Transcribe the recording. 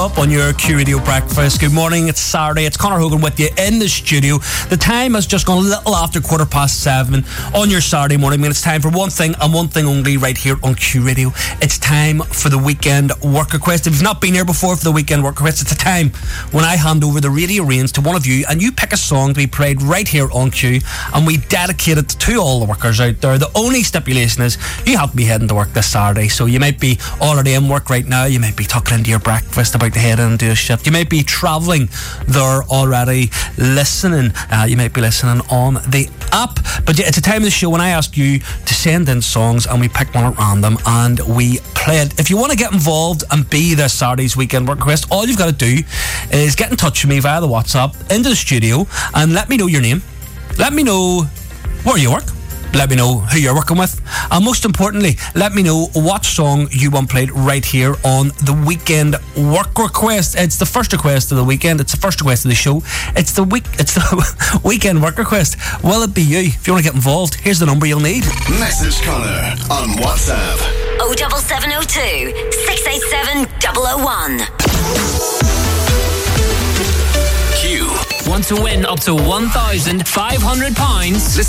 Up on your Q Radio breakfast. Good morning, it's Saturday. It's Conor Hogan with you in the studio. The time has just gone a little after 7:15 on your Saturday morning, and it's time for one thing and one thing only right here on Q Radio. It's time for the weekend work request. If you've not been here before for the weekend work request, it's a time when I hand over the radio reins to one of you and you pick a song to be played right here on Q, and we dedicate it to all the workers out there. The only stipulation is you have to be heading to work this Saturday, so you might be already in work right now, you might be tucking into your breakfast about to head in and do a shift, you might be travelling there already listening, you might be listening on the app, but it's a time of the show when I ask you to send in songs and we pick one at random and we play it. If you want to get involved and be this Saturday's weekend work request, all you've got to do is get in touch with me via the WhatsApp into the studio and let me know your name, let me know where you work, let me know who you're working with, and most importantly, let me know what song you want played right here on the weekend work request. It's the first request of the weekend, it's the first request of the show, it's the weekend work request. Will it be you? If you want to get involved, here's the number you'll need. Message Conor on WhatsApp 07702 687 001. Q. Want to win up to £1,500?